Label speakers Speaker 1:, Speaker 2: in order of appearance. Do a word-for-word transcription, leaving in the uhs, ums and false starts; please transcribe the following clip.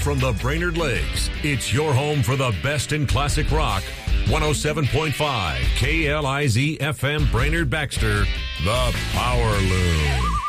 Speaker 1: from the Brainerd Lakes, it's your home for the best in classic rock. one oh seven point five K L I Z F M Brainerd Baxter, The Power Loom.